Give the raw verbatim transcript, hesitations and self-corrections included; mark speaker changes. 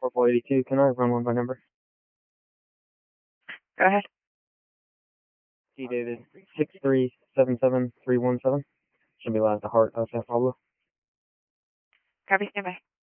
Speaker 1: Corporal eighty-two, can I run one by number?
Speaker 2: Go ahead.
Speaker 1: T David, six three seven seven three one seven. Should be last to Heart of San Pablo.
Speaker 2: Copy, stand by.